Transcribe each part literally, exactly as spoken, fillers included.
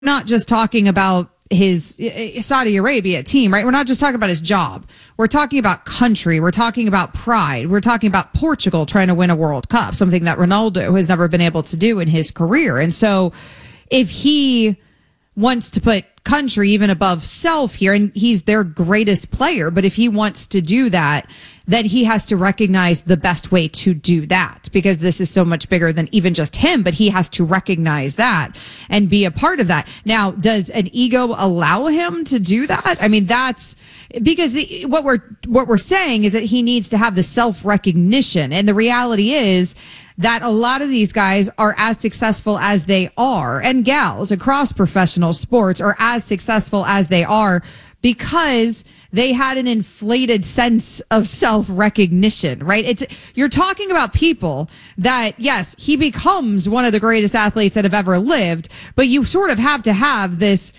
not just talking about his Saudi Arabia team, right? We're not just talking about his job. We're talking about country. We're talking about pride. We're talking about Portugal trying to win a World Cup, something that Ronaldo has never been able to do in his career. And so if he wants to put country even above self here, and he's their greatest player, but if he wants to do that, then he has to recognize the best way to do that, because this is so much bigger than even just him, but he has to recognize that and be a part of that. Now, does an ego allow him to do that? I mean, that's because the, what we're, what we're saying is that he needs to have the self-recognition. And the reality is that a lot of these guys are as successful as they are, and gals across professional sports are as successful as they are because they had an inflated sense of self-recognition, right? It's, you're talking about people that, yes, he becomes one of the greatest athletes that have ever lived, but you sort of have to have this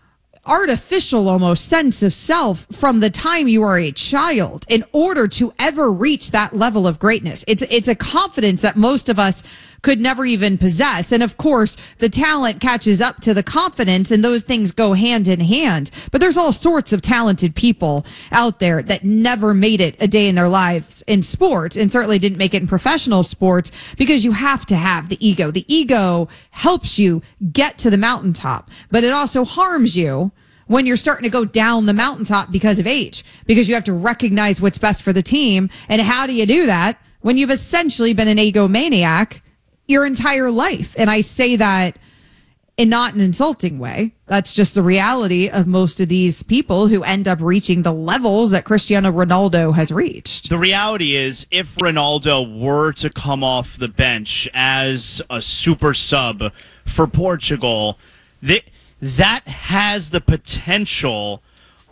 artificial almost sense of self from the time you are a child in order to ever reach that level of greatness. It's it's a confidence that most of us could never even possess. And of course, the talent catches up to the confidence, and those things go hand in hand. But there's all sorts of talented people out there that never made it a day in their lives in sports, and certainly didn't make it in professional sports, because you have to have the ego. The ego helps you get to the mountaintop, but it also harms you when you're starting to go down the mountaintop because of age, because you have to recognize what's best for the team. And how do you do that when you've essentially been an egomaniac your entire life? And I say that in not an insulting way. That's just the reality of most of these people who end up reaching the levels that Cristiano Ronaldo has reached. The reality is, if Ronaldo were to come off the bench as a super sub for Portugal, that that has the potential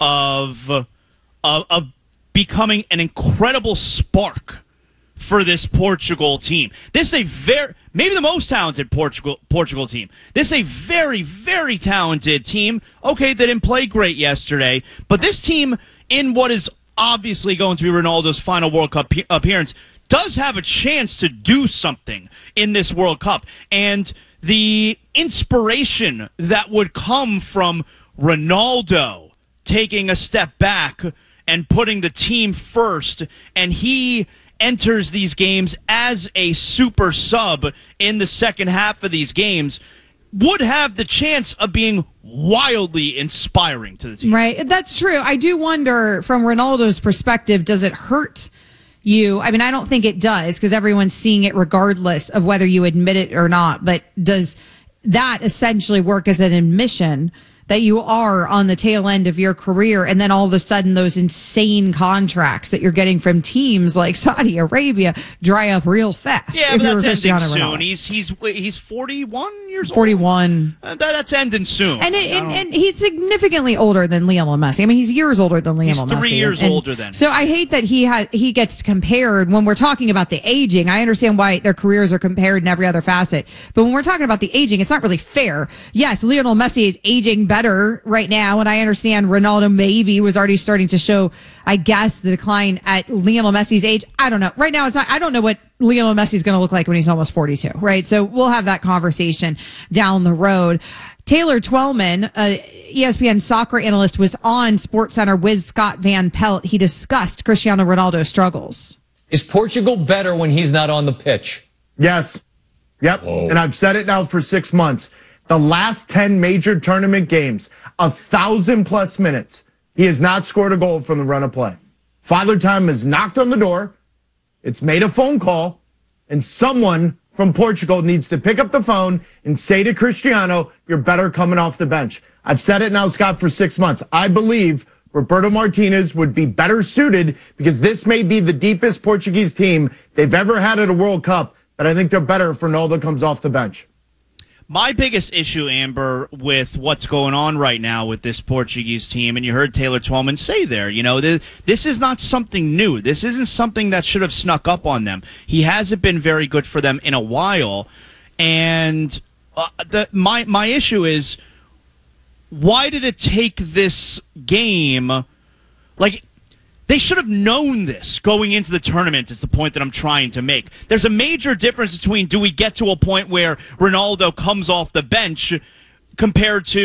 of, of, of becoming an incredible spark for this Portugal team. This is a very, maybe the most talented Portugal Portugal team. This is a very, very talented team. Okay, they didn't play great yesterday, but this team, in what is obviously going to be Ronaldo's final World Cup appearance, does have a chance to do something in this World Cup. And the inspiration that would come from Ronaldo taking a step back and putting the team first, and he enters these games as a super sub in the second half of these games, would have the chance of being wildly inspiring to the team. Right. That's true. I do wonder, from Ronaldo's perspective, does it hurt you? I mean, I don't think it does, because everyone's seeing it regardless of whether you admit it or not. But does that essentially work as an admission that you are on the tail end of your career, and then all of a sudden those insane contracts that you're getting from teams like Saudi Arabia dry up real fast? Yeah, but that's ending soon. He's he's he's forty-one years old. forty-one. Uh, that, that's ending soon. And, it, and and he's significantly older than Lionel Messi. I mean, he's years older than Lionel Messi. He's three Messi. years and, older than him. So I hate that he has he gets compared when we're talking about the aging. I understand why their careers are compared in every other facet, but when we're talking about the aging, it's not really fair. Yes, Lionel Messi is aging better right now, and I understand Ronaldo maybe was already starting to show, I guess, the decline at Lionel Messi's age. I don't know. Right now, it's not, I don't know what Lionel Messi is going to look like when he's almost forty-two, right? So we'll have that conversation down the road. Taylor Twellman, uh, E S P N soccer analyst, was on SportsCenter with Scott Van Pelt. He discussed Cristiano Ronaldo's struggles. Is Portugal better when he's not on the pitch? Yes. Yep. Whoa. And I've said it now for six months. The last ten major tournament games, a thousand plus minutes, he has not scored a goal from the run of play. Father Time has knocked on the door. It's made a phone call, and someone from Portugal needs to pick up the phone and say to Cristiano, you're better coming off the bench. I've said it now, Scott, for six months. I believe Roberto Martinez would be better suited, because this may be the deepest Portuguese team they've ever had at a World Cup, but I think they're better if Ronaldo comes off the bench. My biggest issue, Amber, with what's going on right now with this Portuguese team, and you heard Taylor Twellman say there, you know, this, this is not something new. This isn't something that should have snuck up on them. He hasn't been very good for them in a while, and uh, the, my my issue is, why did it take this game? Like, they should have known this going into the tournament, is the point that I'm trying to make. There's a major difference between, do we get to a point where Ronaldo comes off the bench compared to